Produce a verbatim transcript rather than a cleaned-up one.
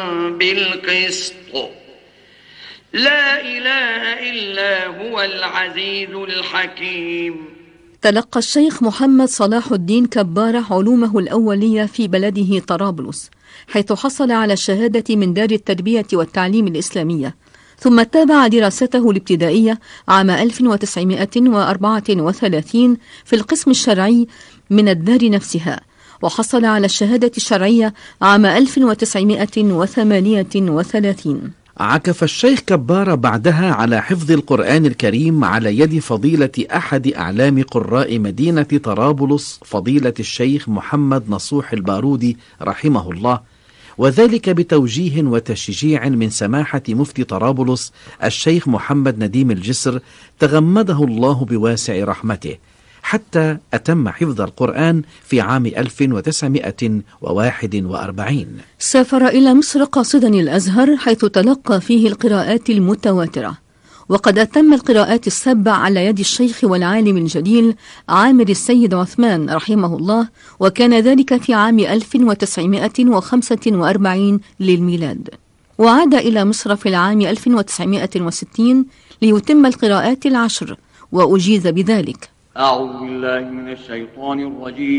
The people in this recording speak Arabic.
بالقسط لا إله إلا هو العزيز الحكيم. تلقى الشيخ محمد صلاح الدين كبارة علومه الأولية في بلده طرابلس، حيث حصل على الشهادة من دار التربية والتعليم الإسلامية، ثم تابع دراسته الابتدائية عام ألف وتسعمائة وأربعة وثلاثين في القسم الشرعي من الدار نفسها، وحصل على الشهادة الشرعية عام ألف وتسعمائة وثمانية وثلاثين. عكف الشيخ كبارة بعدها على حفظ القرآن الكريم على يد فضيلة أحد أعلام قراء مدينة طرابلس، فضيلة الشيخ محمد نصوح البارودي رحمه الله، وذلك بتوجيه وتشجيع من سماحة مفتي طرابلس الشيخ محمد نديم الجسر تغمده الله بواسع رحمته، حتى أتم حفظ القرآن في عام ألف وتسعمائة وواحد وأربعين. سافر إلى مصر قاصدا الأزهر، حيث تلقى فيه القراءات المتواترة، وقد أتم القراءات السبع على يد الشيخ والعالم الجليل عامر السيد عثمان رحمه الله، وكان ذلك في عام ألف وتسعمائة وخمسة وأربعين للميلاد. وعاد إلى مصر في العام ألف وتسعمائة وستين ليتم القراءات العشر، وأجيز بذلك. أعوذ بالله من الشيطان الرجيم.